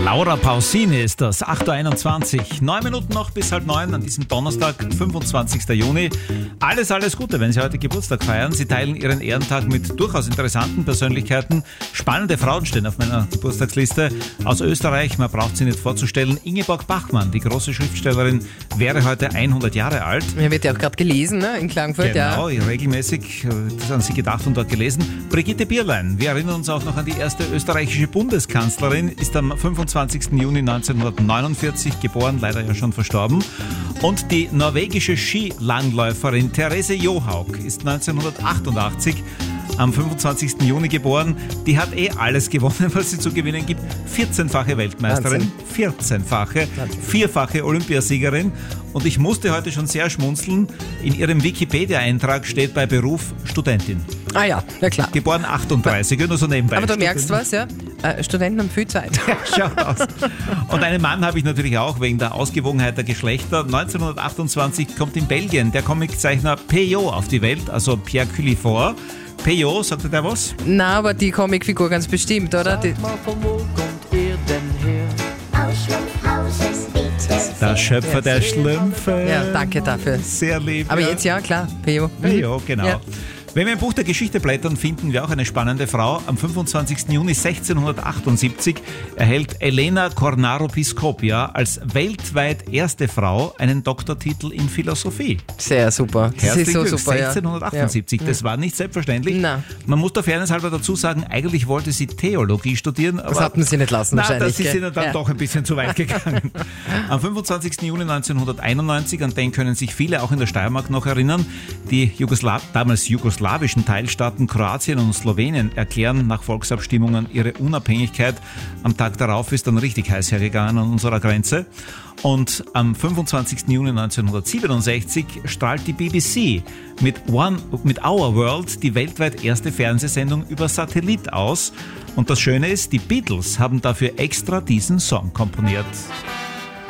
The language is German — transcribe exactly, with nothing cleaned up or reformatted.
Laura Pausini ist das, acht Uhr einundzwanzig. Neun Minuten noch bis halb neun an diesem Donnerstag, fünfundzwanzigsten Juni. Alles, alles Gute, wenn Sie heute Geburtstag feiern. Sie teilen Ihren Ehrentag mit durchaus interessanten Persönlichkeiten. Spannende Frauen stehen auf meiner Geburtstagsliste. Aus Österreich, man braucht sie nicht vorzustellen, Ingeborg Bachmann, die große Schriftstellerin, wäre heute hundert Jahre alt. Ja, wird ja auch gerade gelesen, ne? In Klagenfurt. Genau, ja. regelmäßig, das an sie gedacht und dort gelesen. Brigitte Bierlein, wir erinnern uns auch noch an die erste österreichische Bundeskanzlerin, ist am fünfundzwanzigsten Juni neunzehnhundertneunundvierzig geboren, leider ja schon verstorben. Und die norwegische Skilangläuferin Therese Johaug ist neunzehnhundertachtundachtzig am fünfundzwanzigsten Juni geboren. Die hat eh alles gewonnen, was es zu gewinnen gibt. vierzehnfache Weltmeisterin, Wahnsinn. vierzehnfache, Wahnsinn. vierfache Olympiasiegerin. Und ich musste heute schon sehr schmunzeln. In ihrem Wikipedia-Eintrag steht bei Beruf Studentin. Ah ja, ja klar. Geboren achtunddreißig, nur so nebenbei. Aber du merkst was, ja? Äh, Studenten haben viel Zeit. Schaut aus. Und einen Mann habe ich natürlich auch wegen der Ausgewogenheit der Geschlechter. neunzehnhundertachtundzwanzig kommt in Belgien der Comiczeichner Peyo auf die Welt, also Pierre Cullifort. Peyo, sagt er der was? Na, aber die Comicfigur ganz bestimmt, oder? Die, Sag mal, von wo kommt ihr denn her? Aus Schlumpfhauses bitte. Der Schöpfer der Schlümpfe. ja, danke dafür. Sehr lieb. Aber ja. jetzt ja, klar, Peo. Peyo, genau. Ja. Wenn wir im Buch der Geschichte blättern, finden wir auch eine spannende Frau. Am fünfundzwanzigsten Juni sechzehnhundertachtundsiebzig erhält Elena Cornaro Piscopia als weltweit erste Frau einen Doktortitel in Philosophie. Sehr super. Das Herzlichen ist so Glückwunsch, super, ja. sechzehnhundertachtundsiebzig. Ja. Das war nicht selbstverständlich. Na. Man muss der Fairness halber dazu sagen, eigentlich wollte sie Theologie studieren. Das aber hatten sie nicht lassen na, wahrscheinlich. das ist gell? ihnen dann ja. doch ein bisschen zu weit gegangen. Am fünfundzwanzigsten Juni neunzehnhunderteinundneunzig, an den können sich viele auch in der Steiermark noch erinnern, die Jugoslaw- damals jugoslawischen Teilstaaten Kroatien und Slowenien erklären nach Volksabstimmungen ihre Unabhängigkeit. Am Tag darauf ist dann richtig heiß hergegangen an unserer Grenze. Und am fünfundzwanzigsten Juni neunzehnhundertsiebenundsechzig strahlt die B B C mit, One, mit Our World die weltweit erste Fernsehsendung über Satellit aus. Und das Schöne ist, die Beatles haben dafür extra diesen Song komponiert.